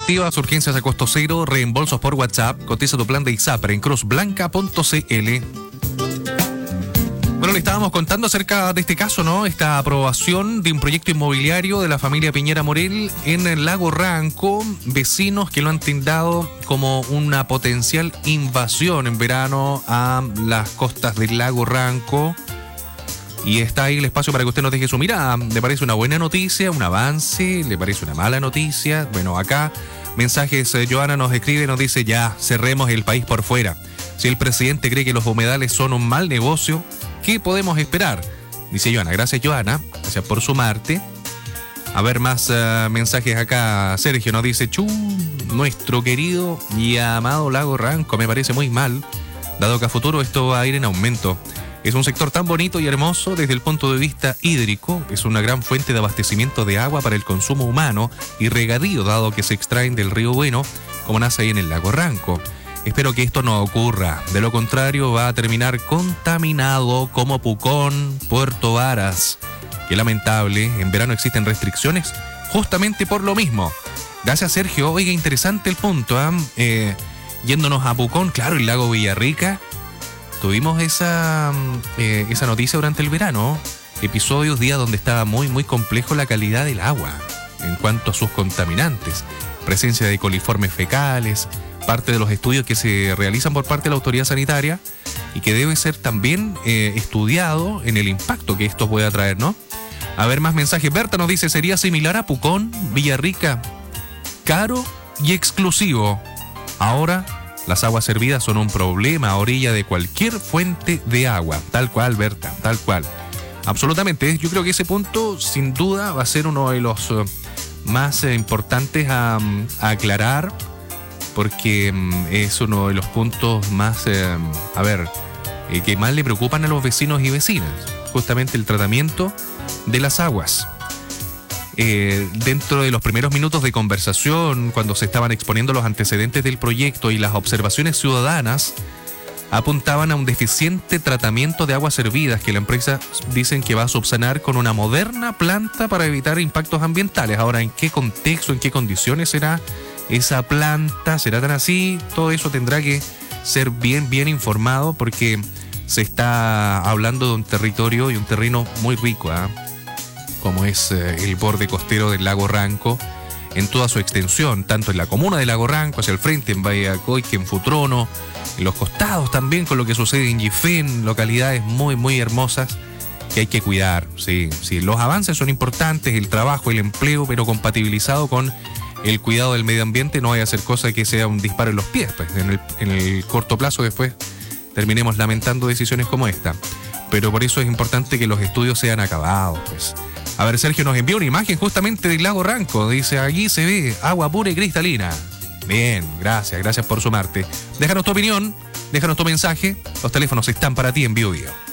Activas urgencias a costo cero, reembolsos por WhatsApp. Cotiza tu plan de ISAPRE en cruzblanca.cl. Bueno, le estábamos contando acerca de este caso, ¿no? Esta aprobación de un proyecto inmobiliario de la familia Piñera Morel en el lago Ranco. Vecinos que lo han tildado como una potencial invasión en verano a las costas del lago Ranco. Y está ahí el espacio para que usted nos deje su mirada. ¿Le parece una buena noticia, un avance? ¿Le parece una mala noticia? Bueno, acá mensajes, Joana nos escribe, nos dice ya, cerremos el país por fuera. Si el presidente cree que los humedales son un mal negocio, ¿qué podemos esperar? Dice Joana. Gracias, Joana. Gracias por sumarte. A ver más mensajes acá. Sergio nos dice, nuestro querido y amado lago Ranco me parece muy mal, dado que a futuro esto va a ir en aumento. Es un sector tan bonito y hermoso desde el punto de vista hídrico. Es una gran fuente de abastecimiento de agua para el consumo humano y regadío, dado que se extraen del río Bueno, como nace ahí en el lago Ranco. Espero que esto no ocurra. De lo contrario, va a terminar contaminado como Pucón, Puerto Varas. Qué lamentable. En verano existen restricciones justamente por lo mismo. Gracias, Sergio. Oiga, interesante el punto. Yéndonos a Pucón, claro, el lago Villarrica. Tuvimos esa noticia durante el verano. Episodios, días donde estaba muy complejo la calidad del agua en cuanto a sus contaminantes. Presencia de coliformes fecales, parte de los estudios que se realizan por parte de la autoridad sanitaria y que debe ser también estudiado en el impacto que esto pueda traer, ¿no? A ver, más mensajes. Berta nos dice, sería similar a Pucón, Villarrica, caro y exclusivo. Ahora las aguas servidas son un problema a orilla de cualquier fuente de agua. Tal cual, Berta, tal cual. Absolutamente. Yo creo que ese punto, sin duda, va a ser uno de los más importantes a aclarar, porque es uno de los puntos más, que más le preocupan a los vecinos y vecinas. Justamente el tratamiento de las aguas. Dentro de los primeros minutos de conversación, cuando se estaban exponiendo los antecedentes del proyecto y las observaciones ciudadanas, apuntaban a un deficiente tratamiento de aguas servidas que la empresa dicen que va a subsanar con una moderna planta para evitar impactos ambientales. Ahora, ¿en qué contexto, en qué condiciones será esa planta? ¿Será tan así? Todo eso tendrá que ser bien informado, porque se está hablando de un territorio y un terreno muy rico, como es el borde costero del lago Ranco en toda su extensión, tanto en la comuna de Lago Ranco, hacia el frente, en Valle de Acoique, en Futrono, en los costados también, con lo que sucede en Yifén, localidades muy hermosas que hay que cuidar. Sí, los avances son importantes, el trabajo, el empleo, pero compatibilizado con el cuidado del medio ambiente. No vaya a ser cosa que sea un disparo en los pies, pues en el corto plazo después terminemos lamentando decisiones como esta. Pero por eso es importante que los estudios sean acabados, pues. A ver, Sergio nos envió una imagen justamente del lago Ranco. Dice, allí se ve agua pura y cristalina. Bien, gracias por sumarte. Déjanos tu opinión, déjanos tu mensaje. Los teléfonos están para ti en Bio Bio.